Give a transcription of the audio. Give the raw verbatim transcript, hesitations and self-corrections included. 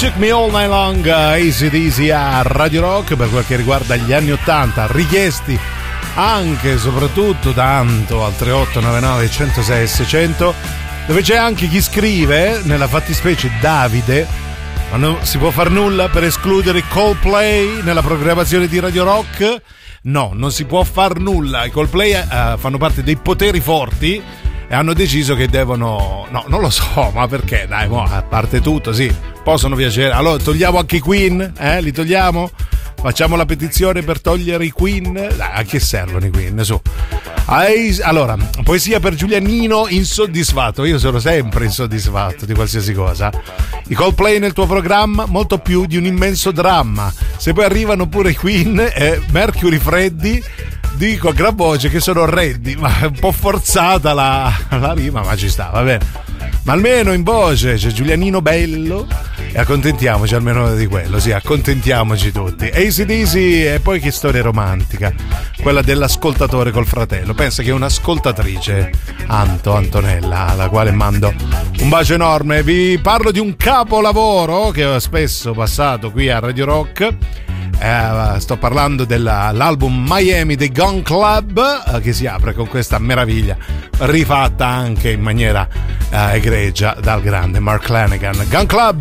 Shook Me All Night Long, A C D C a Radio Rock. Per quel che riguarda gli anni ottanta, richiesti anche e soprattutto tanto al tre otto nove nove uno zero sei seicento, dove c'è anche chi scrive, nella fattispecie Davide: ma non si può far nulla per escludere Coldplay nella programmazione di Radio Rock? No, non si può far nulla. I Coldplay uh, fanno parte dei poteri forti e hanno deciso che devono... No, non lo so, ma perché? Dai, mo, a parte tutto, sì, possono piacere. Allora, togliamo anche i Queen? Eh, li togliamo? Facciamo la petizione per togliere i Queen? Dai, a che servono i Queen? Su. Allora, poesia per Giulianino insoddisfatto. Io sono sempre insoddisfatto di qualsiasi cosa. I Coldplay nel tuo programma, molto più di un immenso dramma. Se poi arrivano pure i Queen e Mercury Freddy, dico a gran voce che sono orrendi, ma è un po' forzata la, la rima, ma ci sta, va bene. Ma almeno in voce c'è Giulianino bello e accontentiamoci almeno di quello, sì, accontentiamoci tutti. A C D C, e poi che storia romantica, quella dell'ascoltatore col fratello. Pensa che è un'ascoltatrice, Anto, Antonella, alla quale mando un bacio enorme. Vi parlo di un capolavoro che ho spesso passato qui a Radio Rock. Eh, sto parlando dell'album Miami dei Gun Club, eh, che si apre con questa meraviglia rifatta anche in maniera eh, egregia dal grande Mark Lanegan. Gun Club.